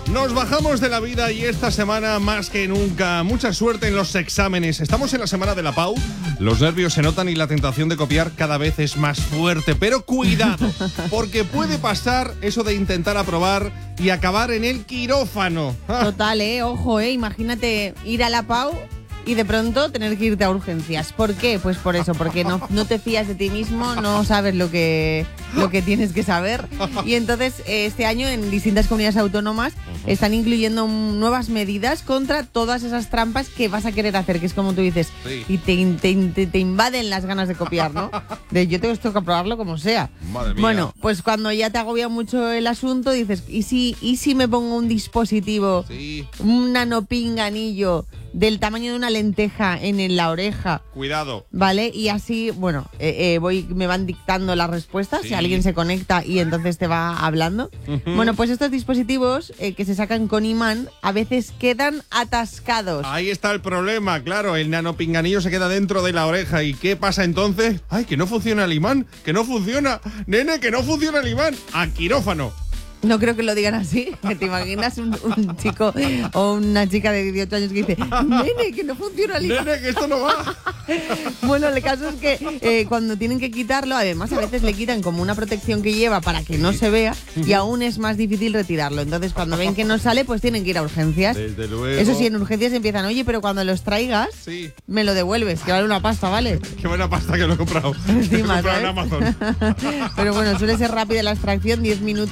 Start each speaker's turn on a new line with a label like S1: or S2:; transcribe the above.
S1: Nos bajamos de la vida y esta semana más que nunca, mucha suerte en los exámenes. Estamos en la semana de la PAU, los nervios se notan y la tentación de copiar cada vez es más fuerte. Pero cuidado, porque puede pasar eso de intentar aprobar y acabar en el quirófano.
S2: Total, ojo, imagínate ir a la PAU y de pronto tener que irte a urgencias. ¿Por qué? Pues por eso, porque no te fías de ti mismo, no sabes lo que tienes que saber. Y entonces este año en distintas comunidades autónomas están incluyendo nuevas medidas contra todas esas trampas que vas a querer hacer, que es como tú dices,
S1: sí.
S2: Y te invaden las ganas de copiar, ¿no? Yo tengo que aprobarlo como sea.
S1: Madre mía.
S2: Bueno, pues cuando ya te agobia mucho el asunto, dices, ¿y si me pongo un dispositivo,
S1: Sí.
S2: un nanopinganillo del tamaño de una lenteja en la oreja?
S1: Cuidado.
S2: ¿Vale? Y así, bueno, me van dictando las respuestas,
S1: Sí.
S2: si alguien se conecta y entonces te va hablando. Bueno, pues estos dispositivos que se sacan con imán a veces quedan atascados.
S1: Ahí está el problema, claro, el nanopinganillo se queda dentro de la oreja. ¿Y qué pasa entonces? ¡Ay, que no funciona el imán! ¡Que no funciona! ¡Nene, que no funciona el imán! ¡A quirófano!
S2: No creo que lo digan así. ¿Te imaginas un chico o una chica de 18 años que dice, nene, que no funciona el imán?
S1: ¡Nene, que esto no va!
S2: Bueno, el caso es que cuando tienen que quitarlo, además a veces le quitan como una protección que lleva para que no se vea y aún es más difícil retirarlo. Entonces cuando ven que no sale, pues tienen que ir a urgencias.
S1: Desde luego.
S2: Eso sí, en urgencias empiezan, oye, pero cuando los traigas,
S1: Sí.
S2: me lo devuelves, que vale una pasta, ¿vale?
S1: Qué buena pasta que lo he comprado.
S2: Encima,
S1: Lo he comprado en
S2: ¿sabes?
S1: Amazon.
S2: Pero bueno, suele ser rápida la extracción, 10 minutos.